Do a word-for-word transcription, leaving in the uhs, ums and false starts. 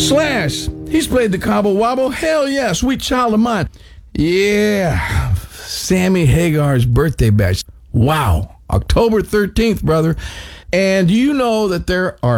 Slash, he's played the Cobble Wobble. Hell yeah, Sweet Child of Mine. Yeah, Sammy Hagar's birthday bash. Wow, October thirteenth, brother. And you know that there are